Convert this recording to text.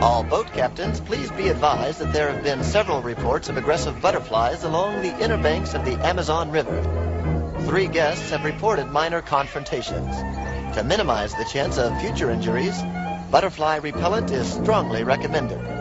All boat captains, please be advised that there have been several reports of aggressive butterflies along the inner banks of the Amazon River. 3 guests have reported minor confrontations. To minimize the chance of future injuries, butterfly repellent is strongly recommended.